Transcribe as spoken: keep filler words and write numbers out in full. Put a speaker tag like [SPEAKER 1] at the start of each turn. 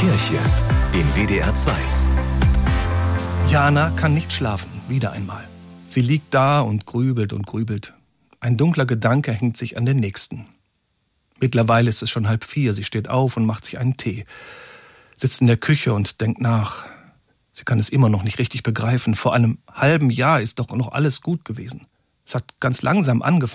[SPEAKER 1] Kirche in W D R zwei.
[SPEAKER 2] Jana kann nicht schlafen, wieder einmal. Sie liegt da und grübelt und grübelt. Ein dunkler Gedanke hängt sich an den nächsten. Mittlerweile ist es schon halb vier. Sie steht auf und macht sich einen Tee. Sitzt in der Küche und denkt nach. Sie kann es immer noch nicht richtig begreifen. Vor einem halben Jahr ist doch noch alles gut gewesen. Es hat ganz langsam angefangen.